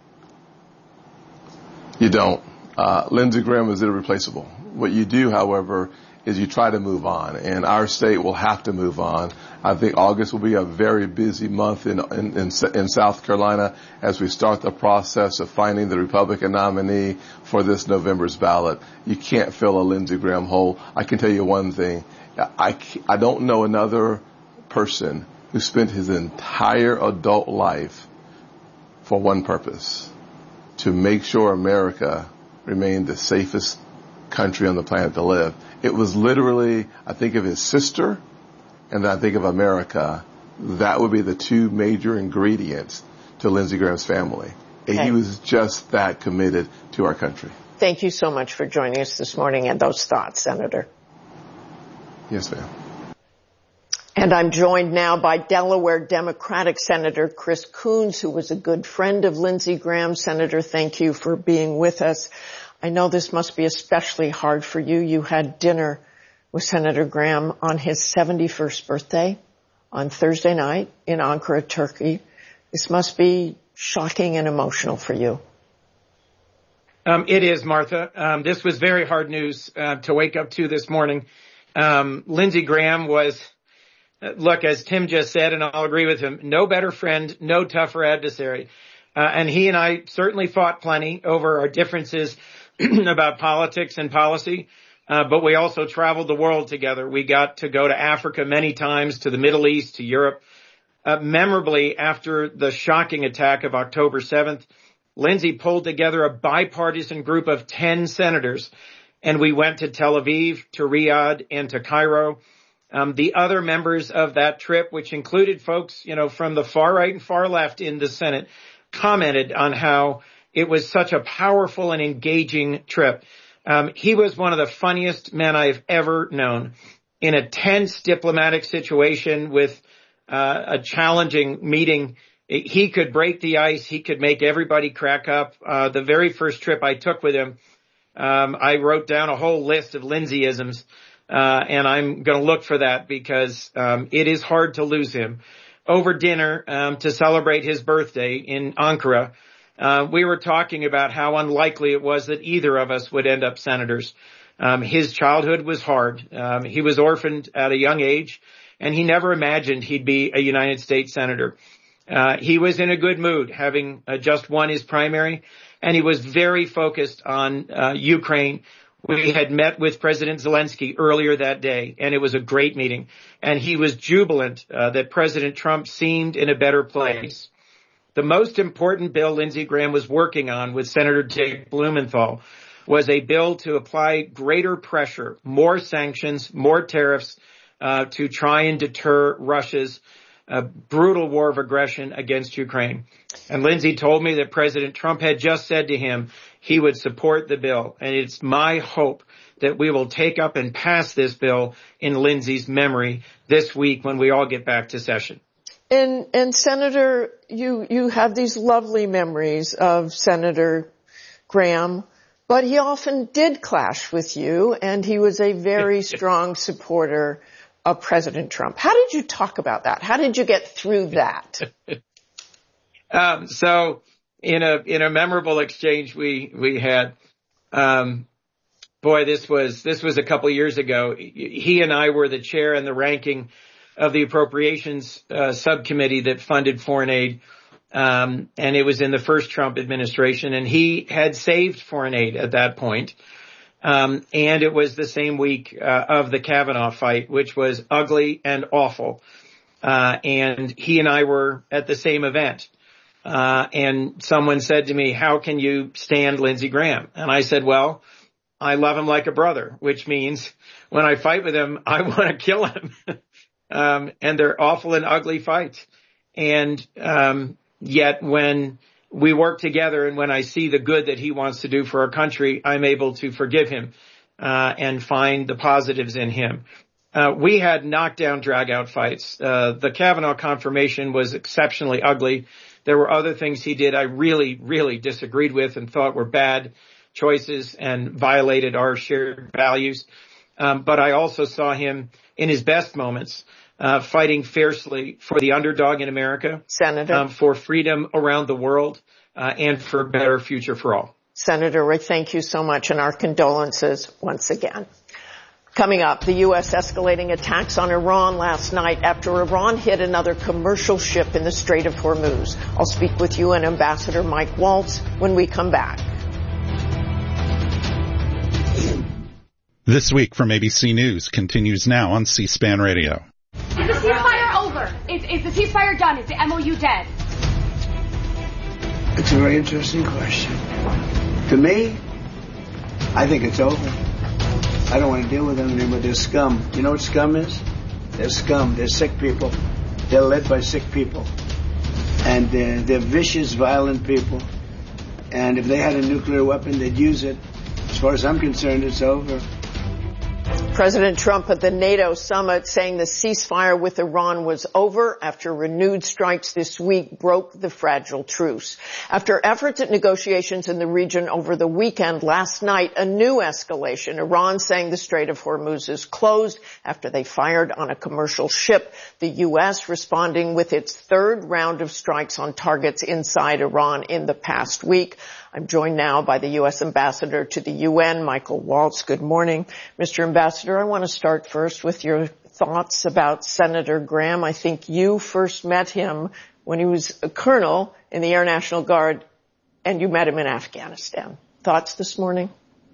You don't. Uh, Lindsey Graham is irreplaceable. What you do, however, is you try to move on, and our state will have to move on. I think August will be a very busy month in, in, in, in South Carolina as we start the process of finding the Republican nominee for this November's ballot. You can't fill a Lindsey Graham hole. I can tell you one thing. I, I don't know another person who spent his entire adult life for one purpose: to make sure America remained the safest country on the planet to live. It was literally, I think of his sister, and then I think of America. That would be the two major ingredients to Lindsey Graham's family. And he was just that committed to our country. Thank you so much for joining us this morning and those thoughts, Senator. Yes, ma'am. And I'm joined now by Delaware Democratic Senator Chris Coons, who was a good friend of Lindsey Graham. Senator, thank you for being with us. I know this must be especially hard for you. You had dinner with Senator Graham on his seventy-first birthday on Thursday night in Ankara, Turkey. This must be shocking and emotional for you. Um, it is, Martha. Um, this was very hard news uh, to wake up to this morning. Um, Lindsey Graham was, uh, look, as Tim just said, and I'll agree with him, no better friend, no tougher adversary. Uh, and he and I certainly fought plenty over our differences about politics and policy. Uh, but we also traveled the world together. We got to go to Africa many times, to the Middle East, to Europe. Uh, memorably, after the shocking attack of October seventh, Lindsey pulled together a bipartisan group of ten senators, and we went to Tel Aviv, to Riyadh, and to Cairo. Um, the other members of that trip, which included folks, you know, from the far right and far left in the Senate, commented on how it was such a powerful and engaging trip. Um, he was one of the funniest men I've ever known. In a tense diplomatic situation with uh, a challenging meeting, he could break the ice. He could make everybody crack up. Uh, the very first trip I took with him, um, I wrote down a whole list of Lindseyisms, uh, and I'm going to look for that because um, it is hard to lose him. Over dinner um, to celebrate his birthday in Ankara, Uh, we were talking about how unlikely it was that either of us would end up senators. Um, his childhood was hard. Um, he was orphaned at a young age, and he never imagined he'd be a United States senator. Uh, he was in a good mood, having uh, just won his primary, and he was very focused on uh, Ukraine. We had met with President Zelensky earlier that day, and it was a great meeting. And he was jubilant uh, that President Trump seemed in a better place. The most important bill Lindsey Graham was working on with Senator Jake Blumenthal was a bill to apply greater pressure, more sanctions, more tariffs, uh, to try and deter Russia's uh, brutal war of aggression against Ukraine. And Lindsey told me that President Trump had just said to him he would support the bill. And it's my hope that we will take up and pass this bill in Lindsey's memory this week when we all get back to session. And, and Senator, you, you have these lovely memories of Senator Graham, but he often did clash with you, and he was a very strong supporter of President Trump. How did you talk about that? How did you get through that? um, so in a, in a memorable exchange we, we had, um, boy, this was, this was a couple years ago. He and I were the chair and the ranking of the appropriations uh, subcommittee that funded foreign aid. Um, and it was in the first Trump administration, and he had saved foreign aid at that point. Um, and it was the same week uh, of the Kavanaugh fight, which was ugly and awful. Uh, and he and I were at the same event. Uh, and someone said to me, how can you stand Lindsey Graham? And I said, well, I love him like a brother, which means when I fight with him, I want to kill him. um, and they're awful and ugly fights. And, um, yet when we work together and when I see the good that he wants to do for our country, I'm able to forgive him, uh, and find the positives in him. Uh, we had knockdown, drag-out fights. Uh, the Kavanaugh confirmation was exceptionally ugly. There were other things he did I really, really disagreed with and thought were bad choices and violated our shared values. Um, but I also saw him in his best moments, uh, fighting fiercely for the underdog in America, Senator, um, for freedom around the world, uh, and for a better future for all. Senator Rick, thank you so much, and our condolences once again. Coming up, the U S escalating attacks on Iran last night after Iran hit another commercial ship in the Strait of Hormuz. I'll speak with U N Ambassador Mike Waltz when we come back. This Week from A B C News continues now on C-SPAN Radio. Is the ceasefire over? Is, is the ceasefire done? Is the M O U dead? It's a very interesting question. To me, I think it's over. I don't want to deal with them anymore. They're scum. You know what scum is? They're scum. They're sick people. They're led by sick people. And they're, they're vicious, violent people. And if they had a nuclear weapon, they'd use it. As far as I'm concerned, it's over. President Trump at the NATO summit saying the ceasefire with Iran was over after renewed strikes this week broke the fragile truce. After efforts at negotiations in the region over the weekend, last night a new escalation. Iran saying the Strait of Hormuz is closed after they fired on a commercial ship. The U S responding with its third round of strikes on targets inside Iran in the past week. I'm joined now by the U S ambassador to the U N, Michael Waltz. Good morning. Mister Ambassador, I want to start first with your thoughts about Senator Graham. I think you first met him when he was a colonel in the Air National Guard, and you met him in Afghanistan. Thoughts this morning?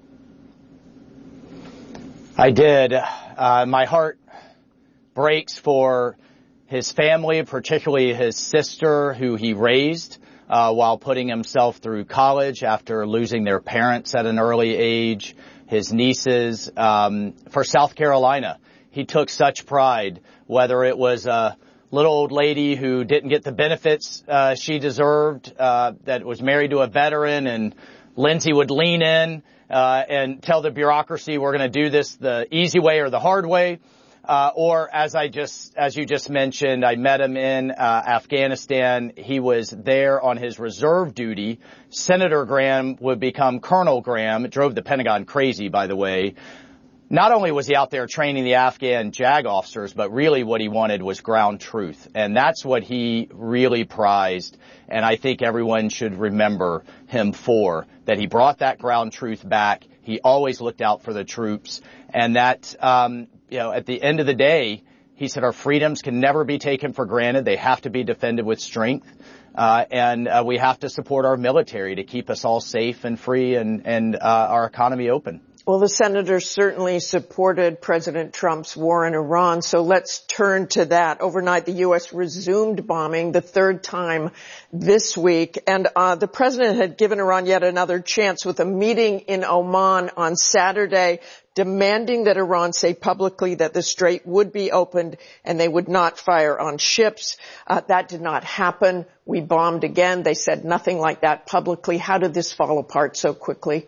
I did. Uh, my heart breaks for his family, particularly his sister, who he raised Uh, while putting himself through college after losing their parents at an early age, his nieces. Um, for South Carolina, he took such pride, whether it was a little old lady who didn't get the benefits uh, she deserved, uh, that was married to a veteran, and Lindsey would lean in uh, and tell the bureaucracy, we're going to do this the easy way or the hard way. Uh, or as I just, as you just mentioned, I met him in uh, Afghanistan. He was there on his reserve duty. Senator Graham would become Colonel Graham. It drove the Pentagon crazy, by the way. Not only was he out there training the Afghan JAG officers, but really what he wanted was ground truth. And that's what he really prized. And I think everyone should remember him for that. He brought that ground truth back. He always looked out for the troops. And that, um, you know, at the end of the day, he said our freedoms can never be taken for granted. They have to be defended with strength. Uh, and uh, we have to support our military to keep us all safe and free and, and uh, our economy open. Well, the senator certainly supported President Trump's war in Iran, so let's turn to that. Overnight, the U S resumed bombing the third time this week, and uh, the president had given Iran yet another chance with a meeting in Oman on Saturday, demanding that Iran say publicly that the strait would be opened and they would not fire on ships. Uh, that did not happen. We bombed again. They said nothing like that publicly. How did this fall apart so quickly?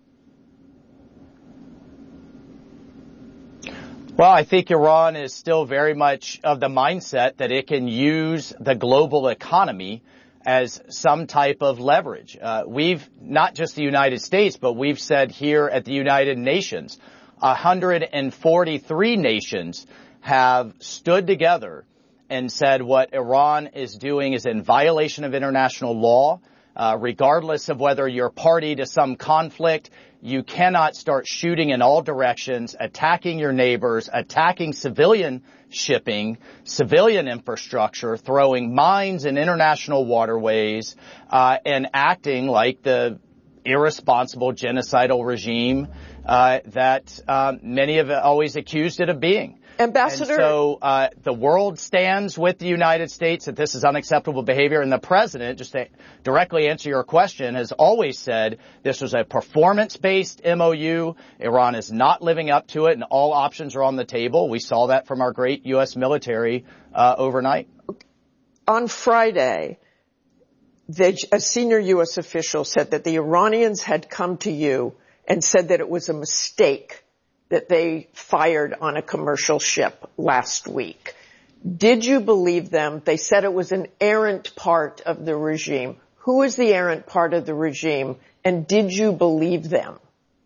Well, I think Iran is still very much of the mindset that it can use the global economy as some type of leverage. Uh, we've, not just the United States, but we've said here at the United Nations, one hundred forty-three nations have stood together and said what Iran is doing is in violation of international law. Uh, regardless of whether you're party to some conflict, you cannot start shooting in all directions, attacking your neighbors, attacking civilian shipping, civilian infrastructure, throwing mines in international waterways, uh, and acting like the irresponsible genocidal regime uh, that uh, many have always accused it of being. Ambassador. And so uh, the world stands with the United States that this is unacceptable behavior. And the president, just to directly answer your question, has always said this was a performance-based M O U. Iran is not living up to it, and all options are on the table. We saw that from our great U S military uh, overnight. On Friday, the, a senior U S official said that the Iranians had come to you and said that it was a mistake that they fired on a commercial ship last week. Did you believe them? They said it was an errant part of the regime. Who is the errant part of the regime, and did you believe them?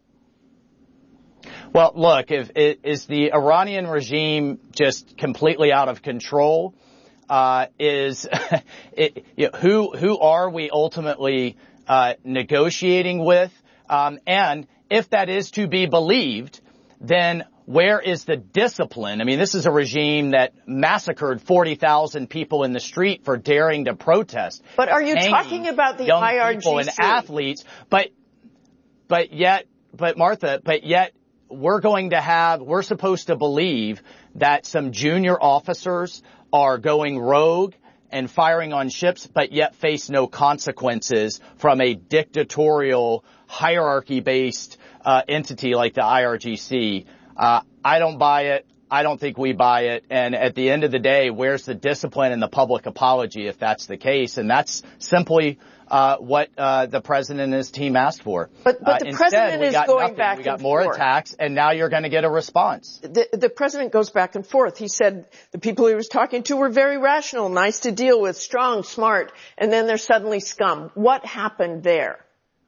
Well, look, if, is the Iranian regime just completely out of control? Uh, is it, you know, who who are we ultimately uh, negotiating with? Um, and if that is to be believed, then where is the discipline? I mean, this is a regime that massacred forty thousand people in the street for daring to protest. But are you talking about the young I R G C? People and athletes, but, but yet, but Martha, but yet we're going to have, we're supposed to believe that some junior officers are going rogue and firing on ships, but yet face no consequences from a dictatorial, hierarchy-based uh, entity like the I R G C. Uh, I don't buy it. I don't think we buy it. And at the end of the day, where's the discipline and the public apology if that's the case? And that's simply uh, what uh, the president and his team asked for. But, but uh, the instead, president we is got going nothing. back We got and more forth. attacks, and now you're going to get a response. The, the president goes back and forth. He said the people he was talking to were very rational, nice to deal with, strong, smart, and then they're suddenly scum. What happened there?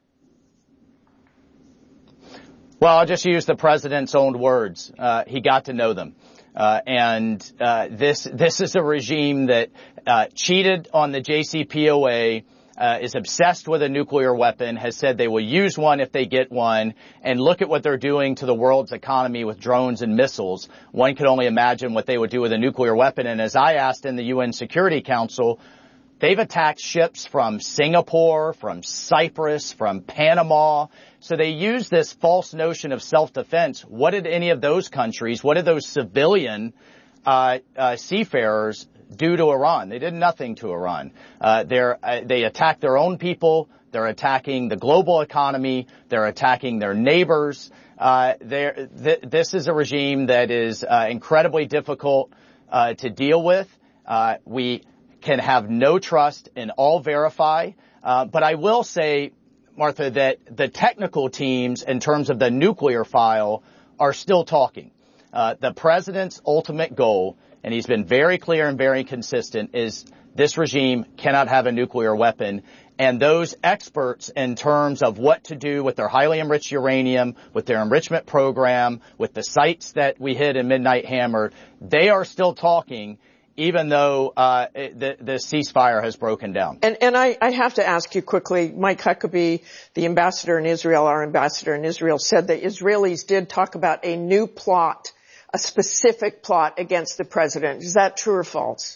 Well, I'll just use the president's own words. Uh, he got to know them. Uh, and, uh, this, this is a regime that, uh, cheated on the J C P O A, uh, is obsessed with a nuclear weapon, has said they will use one if they get one, and look at what they're doing to the world's economy with drones and missiles. One can only imagine what they would do with a nuclear weapon. And as I asked in the U N Security Council, they've attacked ships from Singapore, from Cyprus, from Panama. So they use this false notion of self-defense. What did any of those countries, what did those civilian uh, uh seafarers do to Iran? They did nothing to Iran. Uh, they're, uh, they attacked their own people. They're attacking the global economy. They're attacking their neighbors. Uh, they're, th- this is a regime that is uh, incredibly difficult uh, to deal with. Uh, we can have no trust in all verify. Uh, but I will say, Martha, that the technical teams in terms of the nuclear file are still talking. Uh, the president's ultimate goal, and he's been very clear and very consistent, is this regime cannot have a nuclear weapon. And those experts in terms of what to do with their highly enriched uranium, with their enrichment program, with the sites that we hit in Midnight Hammer, they are still talking, even though uh the, the ceasefire has broken down. And, and I, I have to ask you quickly, Mike Huckabee, the ambassador in Israel, our ambassador in Israel, said that Israelis did talk about a new plot, a specific plot against the president. Is that true or false?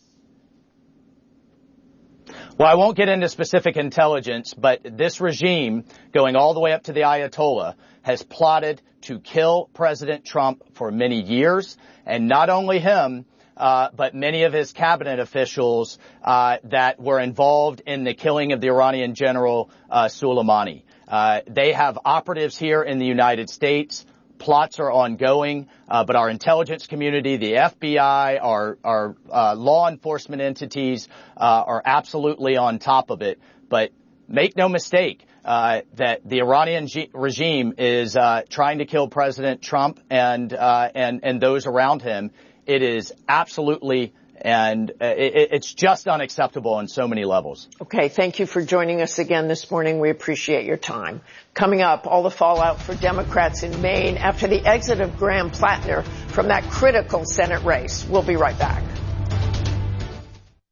Well, I won't get into specific intelligence, but this regime, going all the way up to the Ayatollah, has plotted to kill President Trump for many years, and not only him, Uh, but many of his cabinet officials uh, that were involved in the killing of the Iranian general uh, Soleimani. Uh, they have operatives here in the United States. Plots are ongoing, uh, but our intelligence community, the F B I, our, our uh, law enforcement entities uh, are absolutely on top of it. But make no mistake uh, that the Iranian g- regime is uh, trying to kill President Trump and uh, and and those around him. It is absolutely, and it, it's just unacceptable on so many levels. Okay, thank you for joining us again this morning. We appreciate your time. Coming up, all the fallout for Democrats in Maine after the exit of Graham Plattner from that critical Senate race. We'll be right back.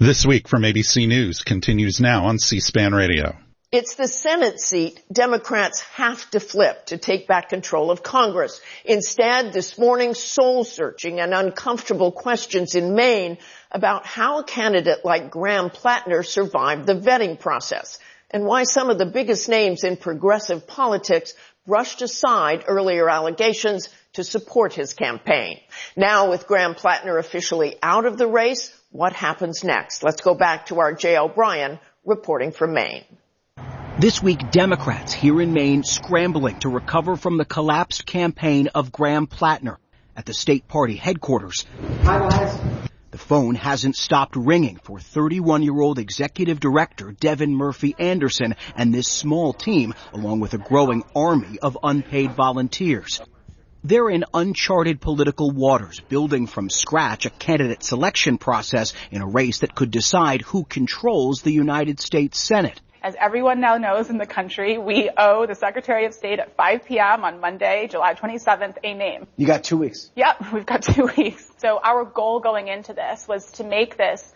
This Week from A B C News continues now on C-SPAN Radio. It's the Senate seat Democrats have to flip to take back control of Congress. Instead, this morning, soul-searching and uncomfortable questions in Maine about how a candidate like Graham Plattner survived the vetting process and why some of the biggest names in progressive politics brushed aside earlier allegations to support his campaign. Now, with Graham Plattner officially out of the race, what happens next? Let's go back to our Jay O'Brien reporting from Maine. This week, Democrats here in Maine scrambling to recover from the collapsed campaign of Graham Plattner at the state party headquarters. Hi, guys. The phone hasn't stopped ringing for thirty-one-year-old executive director Devin Murphy Anderson and this small team, along with a growing army of unpaid volunteers. They're in uncharted political waters, building from scratch a candidate selection process in a race that could decide who controls the United States Senate. As everyone now knows in the country, we owe the Secretary of State at five p.m. on Monday, July twenty-seventh, a name. You got two weeks. Yep, we've got two weeks. So our goal going into this was to make this